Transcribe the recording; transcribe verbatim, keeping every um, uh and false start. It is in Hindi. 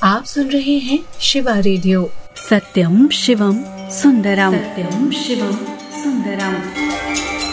आप सुन रहे हैं शिवा रेडियो। सत्यम शिवम सुंदरम, सत्यम शिवम सुंदरम।